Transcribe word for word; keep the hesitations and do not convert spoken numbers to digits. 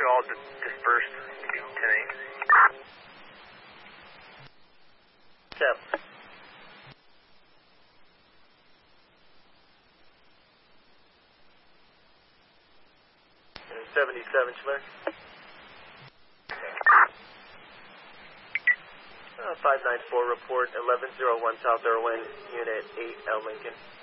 all di- dispersed ten eight. Step. seventy-seven, Schler. Uh, five nine four report, eleven oh one South Irwin, Unit eight L Lincoln.